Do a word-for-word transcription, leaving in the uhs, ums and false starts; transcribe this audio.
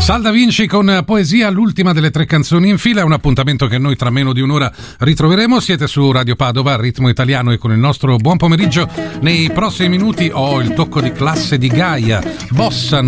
Salda Vinci con Poesia, l'ultima delle tre canzoni in fila, è un appuntamento che noi tra meno di un'ora ritroveremo. Siete su Radio Padova, Ritmo Italiano, e con il nostro buon pomeriggio nei prossimi minuti ho il tocco di classe di Gaia, bossa